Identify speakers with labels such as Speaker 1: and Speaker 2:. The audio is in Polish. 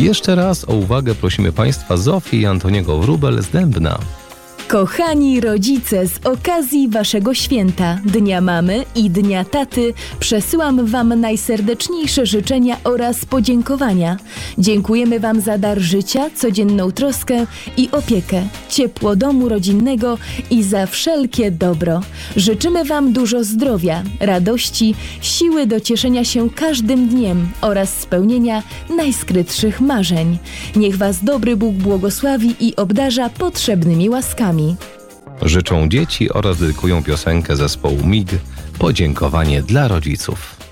Speaker 1: Jeszcze raz o uwagę prosimy Państwa Zofię i Antoniego Wróbel z Dębna.
Speaker 2: Kochani rodzice, z okazji Waszego święta, Dnia Mamy i Dnia Taty, przesyłam Wam najserdeczniejsze życzenia oraz podziękowania. Dziękujemy Wam za dar życia, codzienną troskę i opiekę, ciepło domu rodzinnego i za wszelkie dobro. Życzymy Wam dużo zdrowia, radości, siły do cieszenia się każdym dniem oraz spełnienia najskrytszych marzeń. Niech Was dobry Bóg błogosławi i obdarza potrzebnymi łaskami.
Speaker 1: Życzą dzieci oraz dedykują piosenkę zespołu MIG „Podziękowanie dla rodziców”.